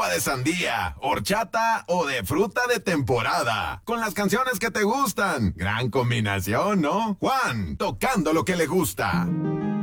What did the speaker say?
de sandía, horchata o de fruta de temporada. Con las canciones que te gustan. Gran combinación, ¿no? Juan, tocando lo que le gusta.